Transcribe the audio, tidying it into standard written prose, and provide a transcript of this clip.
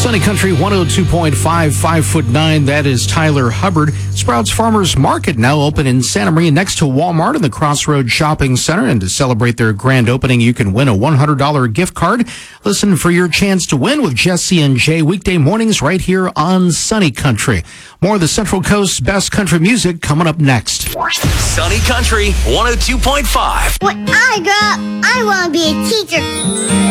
Sunny Country 102.5, 5'9". That is Tyler Hubbard. Sprouts Farmers Market now open in Santa Maria next to Walmart in the Crossroads Shopping Center. And to celebrate their grand opening, you can win a $100 gift card. Listen for your chance to win with Jesse and Jay weekday mornings right here on Sunny Country. More of the Central Coast's best country music coming up next. Sunny Country 102.5. When I grow up, I want to be a teacher.